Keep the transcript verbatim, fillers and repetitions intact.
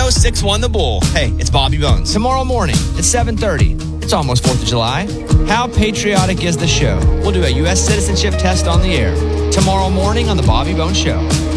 oh six one The Bull. Hey, it's Bobby Bones. Tomorrow morning at seven thirty. It's almost fourth of July. How patriotic is the show? We'll do a U S citizenship test on the air. Tomorrow morning on The Bobby Bones Show.